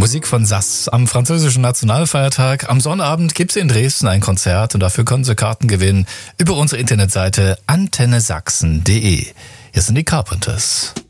Musik von Sass am französischen Nationalfeiertag. Am Sonnabend gibt's in Dresden ein Konzert und dafür können Sie Karten gewinnen über unsere Internetseite antennesachsen.de. Hier sind die Carpenters.